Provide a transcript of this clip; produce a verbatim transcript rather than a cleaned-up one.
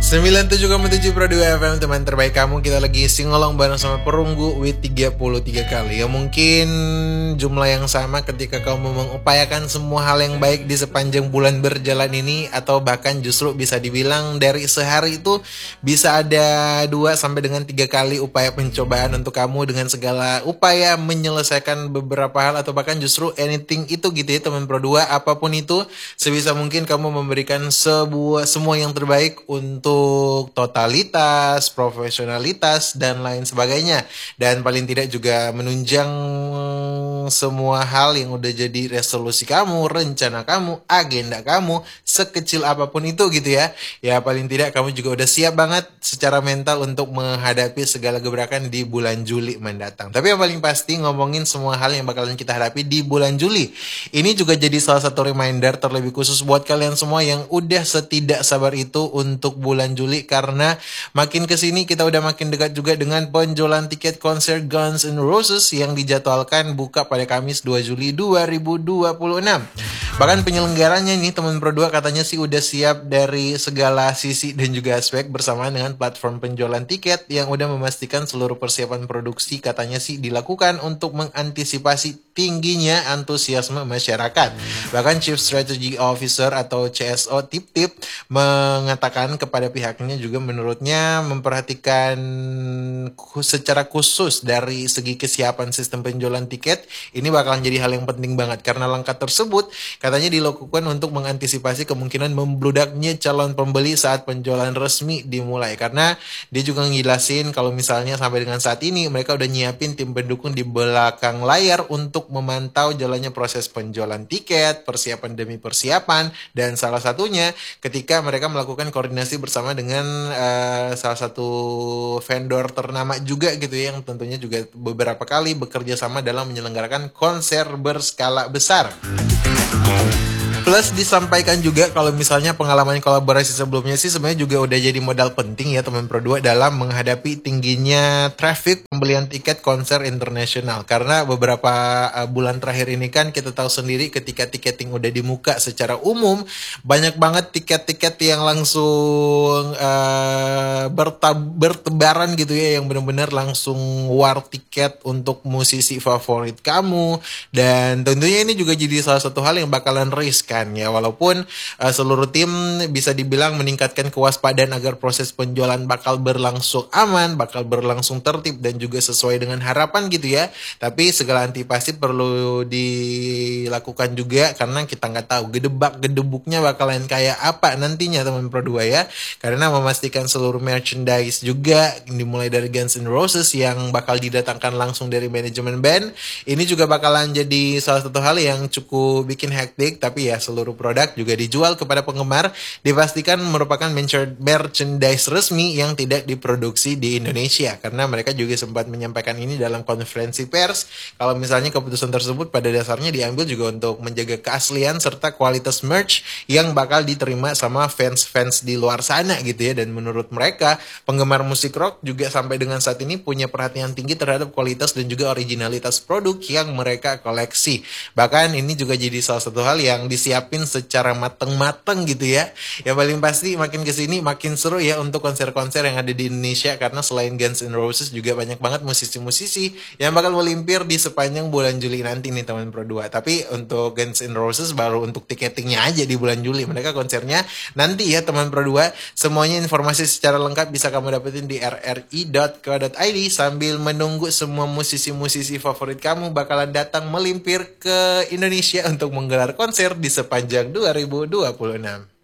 sembilan puluh tujuh koma tujuh Pro dua F M, teman terbaik kamu. Kita lagi singolong bareng sama Perunggu with tiga puluh tiga kali. Ya mungkin jumlah yang sama ketika kamu mengupayakan semua hal yang baik di sepanjang bulan berjalan ini. Atau bahkan justru bisa dibilang dari sehari itu bisa ada dua sampai dengan tiga kali upaya pencobaan untuk kamu dengan segala upaya menyelesaikan beberapa hal. Atau bahkan justru anything itu gitu ya teman Pro dua. Apapun itu, sebisa mungkin kamu memberikan sebuah semua yang terbaik untuk Untuk totalitas, profesionalitas, dan lain sebagainya. Dan paling tidak juga menunjang semua hal yang udah jadi resolusi kamu, rencana kamu, agenda kamu, sekecil apapun itu gitu ya. Ya paling tidak kamu juga udah siap banget secara mental untuk menghadapi segala gebrakan di bulan Juli mendatang. Tapi yang paling pasti ngomongin semua hal yang bakalan kita hadapi di bulan Juli. Ini juga jadi salah satu reminder terlebih khusus buat kalian semua yang udah setidak sabar itu untuk bulan Juli, karena makin kesini kita udah makin dekat juga dengan penjualan tiket konser Guns N' Roses yang dijadwalkan buka pada Kamis dua Juli dua ribu dua puluh enam. Bahkan penyelenggaranya nih teman Pro dua katanya sih udah siap dari segala sisi dan juga aspek bersamaan dengan platform penjualan tiket yang udah memastikan seluruh persiapan produksi katanya sih dilakukan untuk mengantisipasi tingginya antusiasme masyarakat. Bahkan Chief Strategy Officer atau C S O Tip Tip mengatakan kepada pihaknya juga menurutnya memperhatikan secara khusus dari segi kesiapan sistem penjualan tiket. Ini bakalan jadi hal yang penting banget karena langkah tersebut katanya dilakukan untuk mengantisipasi kemungkinan membludaknya calon pembeli saat penjualan resmi dimulai. Karena dia juga ngejelasin kalau misalnya sampai dengan saat ini mereka udah nyiapin tim pendukung di belakang layar untuk memantau jalannya proses penjualan tiket, persiapan demi persiapan, dan salah satunya ketika mereka melakukan koordinasi bersama dengan uh, salah satu vendor ternama juga gitu ya, yang tentunya juga beberapa kali bekerja sama dalam menyelenggarakan konser berskala besar. Plus disampaikan juga kalau misalnya pengalaman kolaborasi sebelumnya sih sebenarnya juga udah jadi modal penting ya teman Pro dua dalam menghadapi tingginya traffic pembelian tiket konser internasional. Karena beberapa uh, bulan terakhir ini kan kita tahu sendiri ketika tiketing udah dibuka secara umum, banyak banget tiket-tiket yang langsung uh, bertebaran gitu ya, yang benar-benar langsung war tiket untuk musisi favorit kamu. Dan tentunya ini juga jadi salah satu hal yang bakalan risk ya, walaupun uh, seluruh tim bisa dibilang meningkatkan kewaspadaan agar proses penjualan bakal berlangsung aman, bakal berlangsung tertib dan juga sesuai dengan harapan gitu ya. Tapi segala antisipasi perlu dilakukan juga karena kita nggak tahu gedebak gedebuknya bakalan kayak apa nantinya teman Pro dua ya. Karena memastikan seluruh merchandise juga dimulai dari Guns N' Roses yang bakal didatangkan langsung dari manajemen band, ini juga bakalan jadi salah satu hal yang cukup bikin hektik. Tapi ya seluruh produk juga dijual kepada penggemar, dipastikan merupakan merchandise resmi yang tidak diproduksi di Indonesia. Karena mereka juga sempat menyampaikan ini dalam konferensi pers, kalau misalnya keputusan tersebut pada dasarnya diambil juga untuk menjaga keaslian serta kualitas merch yang bakal diterima sama fans-fans di luar sana gitu ya. Dan menurut mereka, penggemar musik rock juga sampai dengan saat ini punya perhatian tinggi terhadap kualitas dan juga originalitas produk yang mereka koleksi. Bahkan ini juga jadi salah satu hal yang disiapkan siapin secara mateng-mateng gitu ya. Yang paling pasti makin kesini makin seru ya untuk konser-konser yang ada di Indonesia, karena selain Guns N' Roses juga banyak banget musisi-musisi yang bakal melimpir di sepanjang bulan Juli nanti nih teman Pro dua. Tapi untuk Guns N' Roses baru untuk tiketingnya aja di bulan Juli. Mereka konsernya nanti ya teman Pro dua. Semuanya informasi secara lengkap bisa kamu dapetin di r r i dot co dot i d sambil menunggu semua musisi-musisi favorit kamu bakalan datang melimpir ke Indonesia untuk menggelar konser di sepanjang dua ribu dua puluh enam.